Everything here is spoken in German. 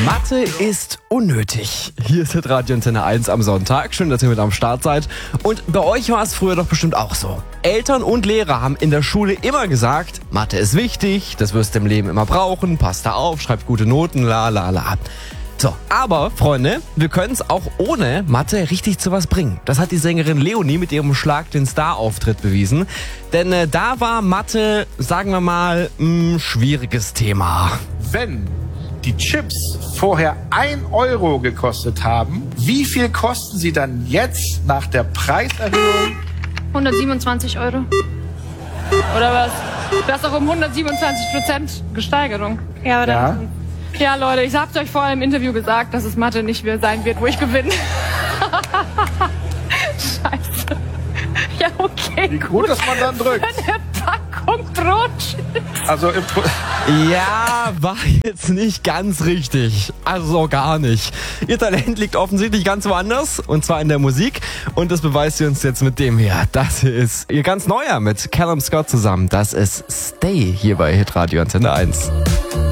Mathe ist unnötig. Hier ist Radio Antenne 1 am Sonntag. Schön, dass ihr mit am Start seid. Und bei euch war es früher doch bestimmt auch so. Eltern und Lehrer haben in der Schule immer gesagt, Mathe ist wichtig, das wirst du im Leben immer brauchen, pass da auf, schreib gute Noten, la la la. So, aber Freunde, wir können es auch ohne Mathe richtig zu was bringen. Das hat die Sängerin Leonie mit ihrem Schlag den Star-Auftritt bewiesen. Denn da war Mathe, sagen wir mal, schwieriges Thema. Wenn die Chips vorher 1 Euro gekostet haben, wie viel kosten sie dann jetzt nach der Preiserhöhung? 127 Euro. Oder was? Das ist doch um 127% Gesteigerung. Ja, oder? Ja. Ja, Leute, ich hab's euch vorher im Interview gesagt, dass es Mathe nicht mehr sein wird, wo ich gewinne. Scheiße. Ja, okay. Wie gut, dass man dann drückt. Eine Packung Brot. Also Ja, war jetzt nicht ganz richtig. Also gar nicht. Ihr Talent liegt offensichtlich ganz woanders. Und zwar in der Musik. Und das beweist ihr uns jetzt mit dem hier. Das hier ist ihr ganz neuer mit Callum Scott zusammen. Das ist Stay hier bei Hitradio Antenne 1.